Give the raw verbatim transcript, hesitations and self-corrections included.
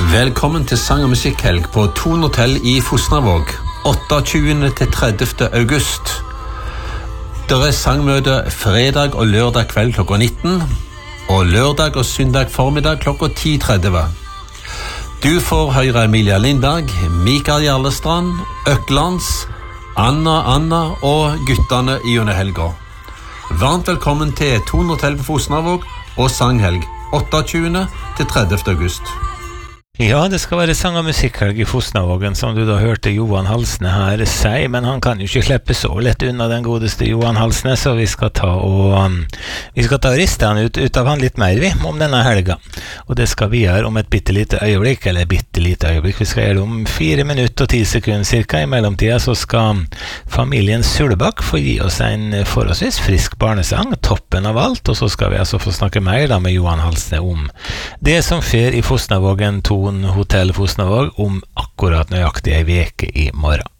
Velkommen til sang- og musikkhelg på Thon Hotel i Fosnavåg, otteogtyvende til tredivte august. Der er sangmøte fredag og lørdag kveld klokka nitten, og lørdag og søndag formiddag klokka ti tretti. Du får høre Emilia Lindag, Mikael Jarlestrand, Øklands, Anna Anna og guttene i under helga. Varmt velkommen til Thon Hotel på Fosnavåg og sanghelg otteogtyvende til tredivte august. Ja, det skal være sang- og musikkhelg i Fosnavågen, som du da hørte Johan Halsne her si, men han kan jo ikke slippe så lett unna den godeste Johan Halsne, så vi skal ta og um, vi skal ta og riste han ut, ut av han litt mer vi, om denne helga. Og det skal vi gjøre om et bittelite øyeblikk, eller bittelite øyeblikk, vi skal gjøre det om fire minutter og ti sekunder cirka. I mellomtida så skal familien Sulebakk få gi oss en forholdsvis frisk barnesang, toppen av alt, og så skal vi altså få snakke mer da med Johan Halsne om det som skjer i Fosnavågen Thon Hotel Fosnavåg om akkurat nøyaktig ei veke i morgen.